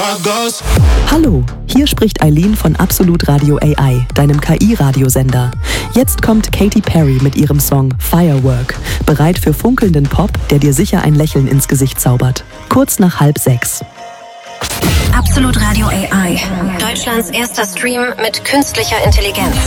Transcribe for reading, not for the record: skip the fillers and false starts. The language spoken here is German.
how it goes. Hallo, hier spricht Eileen von Absolut Radio AI, deinem KI-Radiosender. Jetzt kommt Katy Perry mit ihrem Song Firework, bereit für funkelnden Pop, der dir sicher ein Lächeln ins Gesicht zaubert. Kurz nach 5:30. Absolut Radio AI. Deutschlands erster Stream mit künstlicher Intelligenz.